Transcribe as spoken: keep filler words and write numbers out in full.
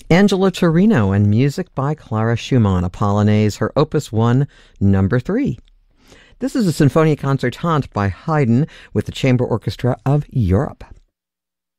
Angela Torino and music by Clara Schumann, a Polonaise, her Opus one, number three. This is a Sinfonia Concertante by Haydn with the Chamber Orchestra of Europe.